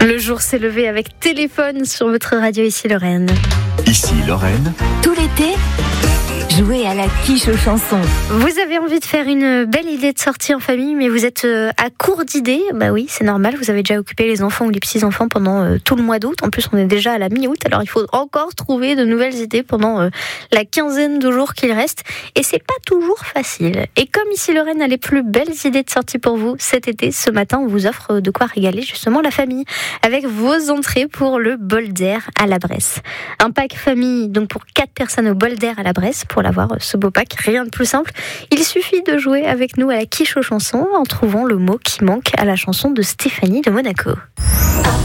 Le jour s'est levé avec Téléphone sur votre radio, ici Lorraine. Ici Lorraine. Tout l'été, jouez à la quiche aux chansons. Vous avez envie de faire une belle idée de sortie en famille, mais vous êtes à court d'idées. Bah oui, c'est normal, vous avez déjà occupé les enfants ou les petits-enfants pendant tout le mois d'août. En plus, on est déjà à la mi-août, alors il faut encore trouver de nouvelles idées pendant la quinzaine de jours qu'il reste. Et c'est pas toujours facile. Et comme ici Lorraine a les plus belles idées de sortie pour vous cet été, ce matin, on vous offre de quoi régaler justement la famille avec vos entrées pour le bol d'air à la Bresse. Un pack famille, donc pour 4 personnes au bol d'air à la Bresse. Pour l'avoir, ce beau pack, rien de plus simple. Il suffit de jouer avec nous à la quiche aux chansons en trouvant le mot qui manque à la chanson de Stéphanie de Monaco.